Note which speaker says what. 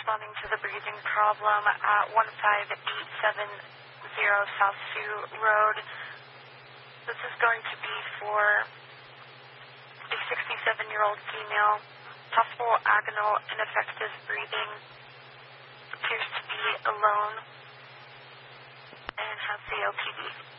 Speaker 1: responding to the breathing problem at 15870 South Sioux Road. This is going to be for a 67-year-old female, possible agonal ineffective breathing, appears to be alone, and has COPD.